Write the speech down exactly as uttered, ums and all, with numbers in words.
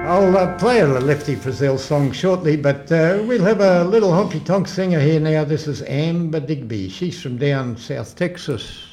I'll uh, play a Lefty Frizzell song shortly, but uh, we'll have a little honky-tonk singer here now. This is Amber Digby. She's from down South Texas.